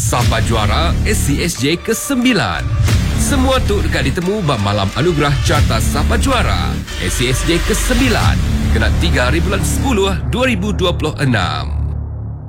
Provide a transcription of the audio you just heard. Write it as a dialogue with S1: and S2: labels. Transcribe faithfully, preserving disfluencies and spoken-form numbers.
S1: Sahabat Juara S C S J kesembilan. Semua tu dekat ditemu bang malam anugerah Carta Sahabat Juara S C S J kesembilan. Kena tiga hari bulan sepuluh dua ribu dua puluh enam.